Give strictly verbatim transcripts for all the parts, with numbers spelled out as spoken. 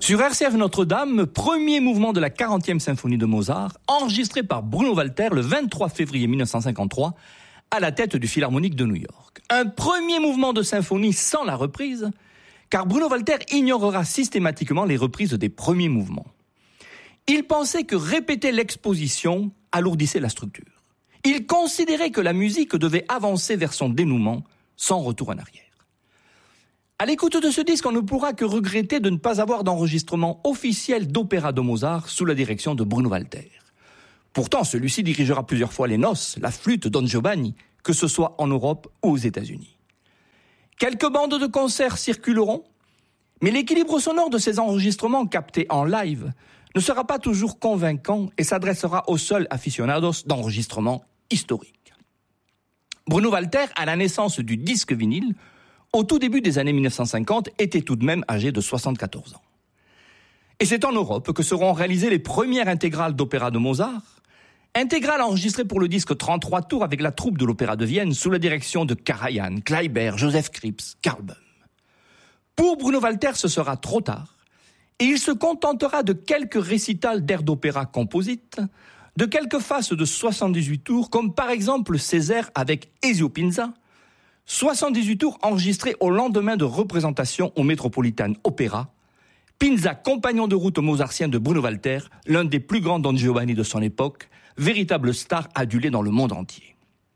Sur R C F Notre-Dame, premier mouvement de la quarantième symphonie de Mozart, enregistré par Bruno Walter le vingt-trois février mille neuf cent cinquante-trois, à la tête du Philharmonique de New York. Un premier mouvement de symphonie sans la reprise, car Bruno Walter ignorera systématiquement les reprises des premiers mouvements. Il pensait que répéter l'exposition alourdissait la structure. Il considérait que la musique devait avancer vers son dénouement, sans retour en arrière. À l'écoute de ce disque, on ne pourra que regretter de ne pas avoir d'enregistrement officiel d'opéra de Mozart sous la direction de Bruno Walter. Pourtant, celui-ci dirigera plusieurs fois les noces, la flûte Don Giovanni, que ce soit en Europe ou aux États-Unis. Quelques bandes de concerts circuleront, mais l'équilibre sonore de ces enregistrements captés en live ne sera pas toujours convaincant et s'adressera aux seuls aficionados d'enregistrements historiques. Bruno Walter, à la naissance du disque vinyle, au tout début des années mille neuf cent cinquante, était tout de même âgé de soixante-quatorze ans. Et c'est en Europe que seront réalisées les premières intégrales d'opéra de Mozart, intégrales enregistrées pour le disque trente-trois tours avec la troupe de l'Opéra de Vienne sous la direction de Karajan, Kleiber, Joseph Krips, Karl Böhm. Pour Bruno Walter, ce sera trop tard, et il se contentera de quelques récitals d'airs d'opéra composites, de quelques faces de soixante-dix-huit tours, comme par exemple Césaire avec Ezio Pinza, soixante-dix-huit tours enregistrés au lendemain de représentations au Metropolitan Opera. Pinza, compagnon de route mozartien de Bruno Walter, l'un des plus grands Don Giovanni de son époque, véritable star adulée dans le monde entier.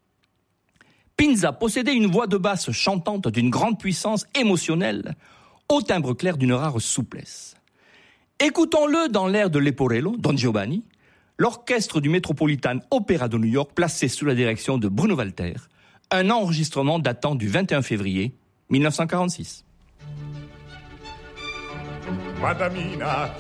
Pinza possédait une voix de basse chantante d'une grande puissance émotionnelle, au timbre clair d'une rare souplesse. Écoutons-le dans l'air de Leporello, Don Giovanni, l'orchestre du Metropolitan Opera de New York placé sous la direction de Bruno Walter, un enregistrement datant du vingt et un février mille neuf cent quarante-six. Madamina,